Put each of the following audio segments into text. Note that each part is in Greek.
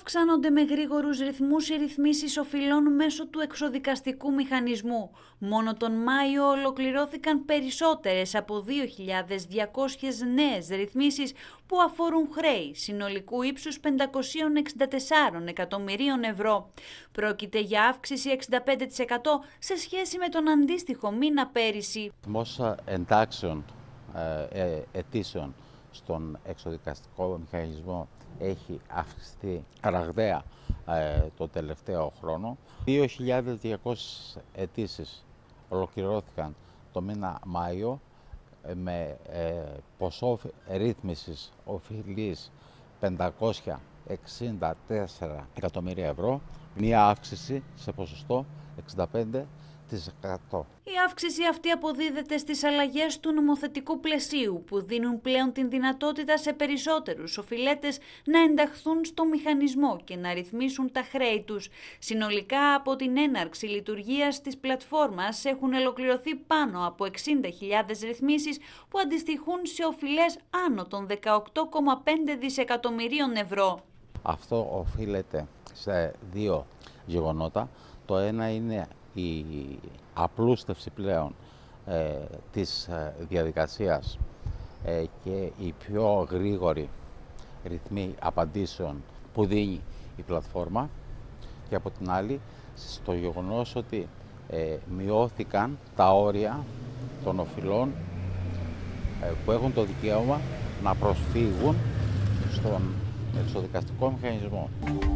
Αυξάνονται με γρήγορους ρυθμούς οι ρυθμίσεις οφειλών μέσω του εξοδικαστικού μηχανισμού. Μόνο τον Μάιο ολοκληρώθηκαν περισσότερες από 2.200 νέες ρυθμίσεις που αφορούν χρέη συνολικού ύψους 564 εκατομμυρίων ευρώ. Πρόκειται για αύξηση 65% σε σχέση με τον αντίστοιχο μήνα πέρυσι. Ο εντάξεων αιτήσεων στον εξοδικαστικό μηχανισμό έχει αυξηθεί ραγδαία το τελευταίο χρόνο. 2.200 αιτήσεις ολοκληρώθηκαν το μήνα Μάιο με ποσό ρύθμισης οφειλής 564 εκατομμύρια ευρώ, μία αύξηση σε ποσοστό 65%. Η αύξηση αυτή αποδίδεται στις αλλαγές του νομοθετικού πλαισίου που δίνουν πλέον την δυνατότητα σε περισσότερους οφειλέτες να ενταχθούν στο μηχανισμό και να ρυθμίσουν τα χρέη τους. Συνολικά από την έναρξη λειτουργίας της πλατφόρμας έχουν ολοκληρωθεί πάνω από 60.000 ρυθμίσεις που αντιστοιχούν σε οφειλές άνω των 18,5 δισεκατομμυρίων ευρώ. Αυτό οφείλεται σε δύο γεγονότα. Το ένα είναι η απλούστευση πλέον της διαδικασίας και η πιο γρήγορη ρυθμή απαντήσεων που δίνει η πλατφόρμα, και από την άλλη στο γεγονός ότι μειώθηκαν τα όρια των οφειλών που έχουν το δικαίωμα να προσφύγουν στον εξοδικαστικό μηχανισμό.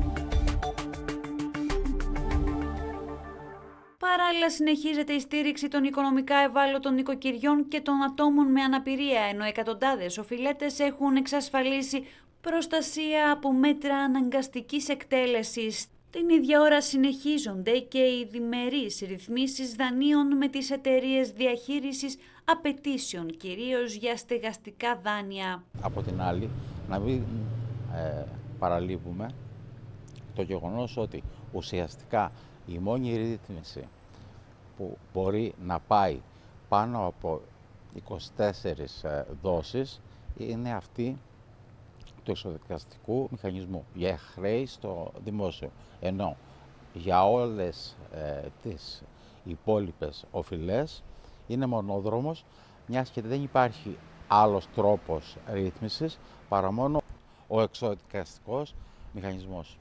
Παράλληλα, συνεχίζεται η στήριξη των οικονομικά ευάλωτων νοικοκυριών και των ατόμων με αναπηρία, ενώ εκατοντάδες οφειλέτες έχουν εξασφαλίσει προστασία από μέτρα αναγκαστικής εκτέλεσης. Την ίδια ώρα συνεχίζονται και οι διμερείς ρυθμίσεις δανείων με τις εταιρείες διαχείρισης απαιτήσεων, κυρίως για στεγαστικά δάνεια. Από την άλλη, να μην παραλείπουμε το γεγονός ότι ουσιαστικά η μόνη ρύθμιση που μπορεί να πάει πάνω από 24 δόσεις είναι αυτή του εξοδικαστικού μηχανισμού για χρέη στο δημόσιο. Ενώ για όλες τις υπόλοιπες οφειλές είναι μονόδρομος, μιας και δεν υπάρχει άλλος τρόπος ρύθμισης παρά μόνο ο εξοδικαστικός μηχανισμός.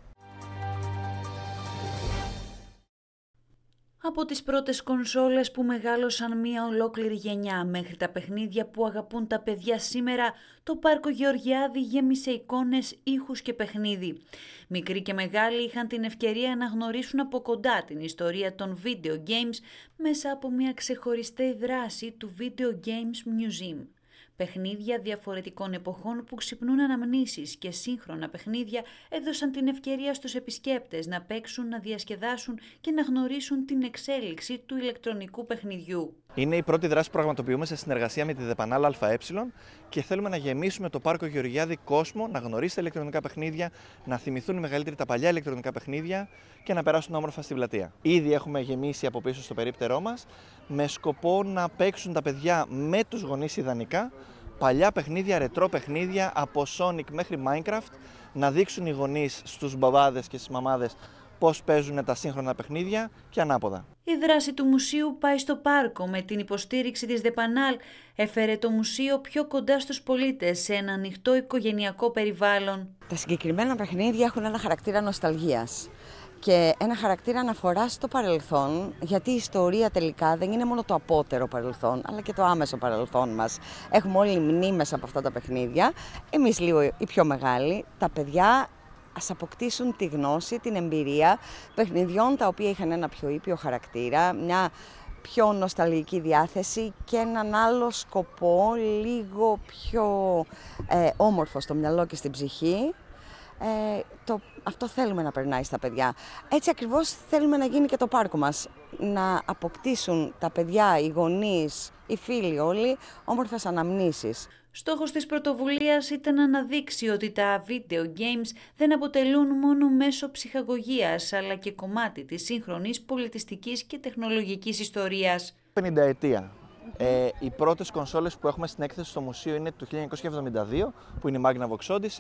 Από τις πρώτες κονσόλες που μεγάλωσαν μία ολόκληρη γενιά μέχρι τα παιχνίδια που αγαπούν τα παιδιά σήμερα, το Πάρκο Γεωργιάδη γέμισε εικόνες, ήχους και παιχνίδι. Μικροί και μεγάλοι είχαν την ευκαιρία να γνωρίσουν από κοντά την ιστορία των video games μέσα από μία ξεχωριστή δράση του Video Games Museum. Παιχνίδια διαφορετικών εποχών που ξυπνούν αναμνήσεις και σύγχρονα παιχνίδια έδωσαν την ευκαιρία στους επισκέπτες να παίξουν, να διασκεδάσουν και να γνωρίσουν την εξέλιξη του ηλεκτρονικού παιχνιδιού. Είναι η πρώτη δράση που πραγματοποιούμε σε συνεργασία με τη ΔΕΠΑΝΑΛ ΑΕ και θέλουμε να γεμίσουμε το Πάρκο Γεωργιάδη κόσμο, να γνωρίσει τα ηλεκτρονικά παιχνίδια, να θυμηθούν οι μεγαλύτεροι τα παλιά ηλεκτρονικά παιχνίδια και να περάσουν όμορφα στην πλατεία. Ήδη έχουμε γεμίσει από πίσω στο περίπτερό μας με σκοπό να παίξουν τα παιδιά με τους γονείς ιδανικά παλιά παιχνίδια, ρετρό παιχνίδια από Sonic μέχρι Minecraft, να δείξουν οι γονείς στους μπαμπάδες και στις μαμάδες πώς παίζουν τα σύγχρονα παιχνίδια και ανάποδα. Η δράση του μουσείου πάει στο πάρκο με την υποστήριξη της ΔΕΠΑΝΑΛ. Έφερε το μουσείο πιο κοντά στους πολίτες σε ένα ανοιχτό οικογενειακό περιβάλλον. Τα συγκεκριμένα παιχνίδια έχουν ένα χαρακτήρα νοσταλγίας και ένα χαρακτήρα αναφοράς στο παρελθόν, γιατί η ιστορία τελικά δεν είναι μόνο το απότερο παρελθόν, αλλά και το άμεσο παρελθόν μας. Έχουμε όλοι μνήμες από αυτά τα παιχνίδια. Εμείς λίγο οι πιο μεγάλοι, τα παιδιά ας αποκτήσουν τη γνώση, την εμπειρία παιχνιδιών τα οποία είχαν ένα πιο ήπιο χαρακτήρα, μια πιο νοσταλγική διάθεση και έναν άλλο σκοπό, λίγο πιο όμορφο στο μυαλό και στην ψυχή. Αυτό θέλουμε να περνάει στα παιδιά. Έτσι ακριβώς θέλουμε να γίνει και το πάρκο μας. Να αποκτήσουν τα παιδιά, οι γονείς, οι φίλοι όλοι, όμορφες αναμνήσεις. Στόχος της πρωτοβουλίας ήταν να αναδείξει ότι τα video games δεν αποτελούν μόνο μέσο ψυχαγωγίας, αλλά και κομμάτι της σύγχρονης πολιτιστικής και τεχνολογικής ιστορίας. 50 ετία. Οι πρώτες κονσόλες που έχουμε στην έκθεση στο μουσείο είναι του 1972, που είναι η Magnavox Odyssey.